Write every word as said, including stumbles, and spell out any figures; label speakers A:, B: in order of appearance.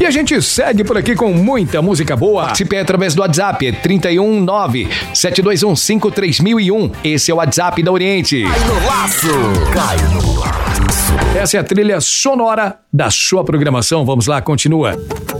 A: a gente segue por aqui com muita música boa. Participe através do WhatsApp, trinta e um, nove, sete dois um, cinco três mil e um. Esse é o WhatsApp da Oriente.
B: Cai no laço, cai no laço.
A: Essa é a trilha sonora da sua programação. Vamos lá, continua.